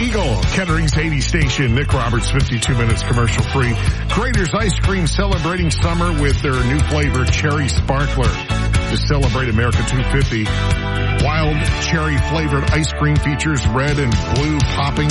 Eagle, Kettering's 80 station. Nick Roberts, 52 minutes commercial free. Grader's Ice Cream celebrating summer with their new flavor, Cherry Sparkler. To celebrate America 250, wild cherry flavored ice cream features red and blue popping